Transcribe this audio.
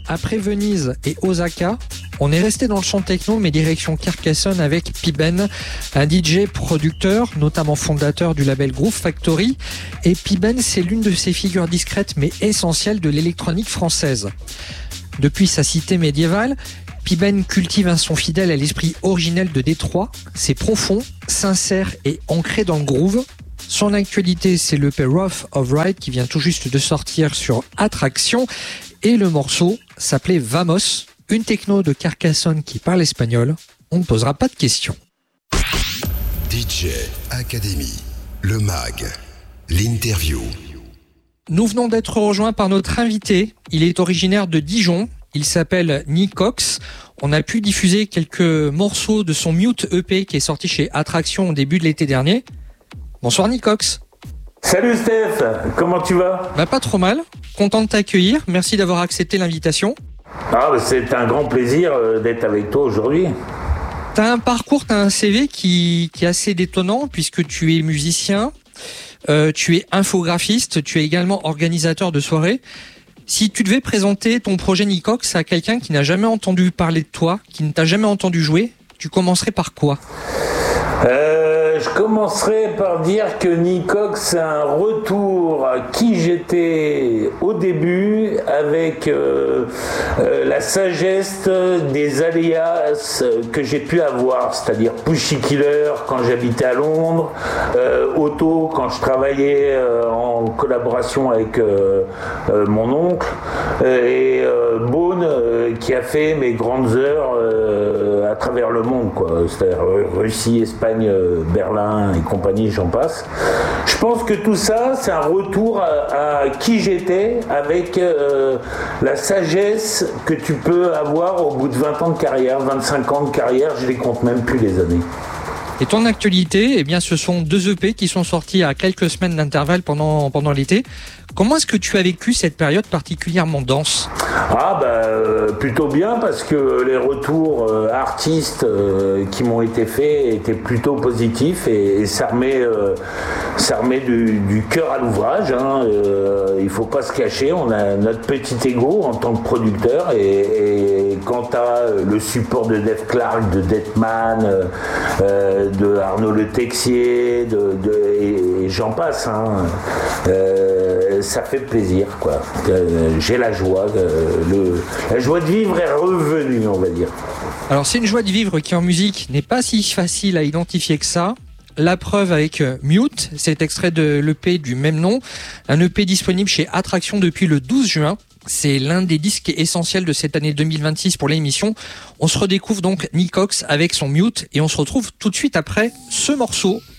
après Venise et Osaka, on est resté dans le champ techno, mais direction Carcassonne avec Piben, un DJ producteur, notamment fondateur du label Groove Factory. Et Piben, c'est l'une de ces figures discrètes mais essentielles de l'électronique française. Depuis sa cité médiévale, Piben cultive un son fidèle à l'esprit originel de Détroit. C'est profond, sincère et ancré dans le groove. Son actualité, c'est l'EP Rough of Ride qui vient tout juste de sortir sur Attraction. Et le morceau s'appelait Vamos, une techno de Carcassonne qui parle espagnol. On ne posera pas de questions. DJ Academy, le mag, l'interview. Nous venons d'être rejoints par notre invité. Il est originaire de Dijon. Il s'appelle Nicox. On a pu diffuser quelques morceaux de son Mute EP qui est sorti chez Attraction au début de l'été dernier. Bonsoir Nicox. Salut Steph, comment tu vas ? Pas trop mal, content de t'accueillir, merci d'avoir accepté l'invitation. C'est un grand plaisir d'être avec toi aujourd'hui. T'as un parcours, t'as un CV qui est assez détonnant puisque tu es musicien, tu es infographiste, tu es également organisateur de soirées. Si tu devais présenter ton projet Nicox à quelqu'un qui n'a jamais entendu parler de toi, qui ne t'a jamais entendu jouer, tu commencerais par quoi ? Je commencerai par dire que Nicox, c'est un retour à qui j'étais au début avec la sagesse des alias que j'ai pu avoir, c'est-à-dire Pushy Killer quand j'habitais à Londres, Otto quand je travaillais en collaboration avec mon oncle, et Bone qui a fait mes grandes heures à travers le monde, quoi. C'est-à-dire Russie, Espagne, Berlin et compagnie, j'en passe. Je pense que tout ça, c'est un retour à qui j'étais avec la sagesse que tu peux avoir au bout de 20 ans de carrière, 25 ans de carrière, je les compte même plus les années. Et ton actualité, ce sont 2 EP qui sont sortis à quelques semaines d'intervalle pendant l'été. Comment est-ce que tu as vécu cette période particulièrement dense ? Plutôt bien parce que les retours artistes qui m'ont été faits étaient plutôt positifs et ça remet du cœur à l'ouvrage. Il faut pas se cacher, on a notre petit ego en tant que producteur et quand tu as le support de Def Clark, de Deathman, de Arnaud Le Texier, et j'en passe, ça fait plaisir, quoi. J'ai la joie, la joie de vivre est revenue, on va dire. Alors c'est une joie de vivre qui en musique n'est pas si facile à identifier que ça. La preuve avec Mute, cet extrait de l'EP du même nom, un EP disponible chez Attraction depuis le 12 juin. C'est l'un des disques essentiels de cette année 2026 pour l'émission. On se redécouvre donc Nicox avec son Mute et on se retrouve tout de suite après ce morceau.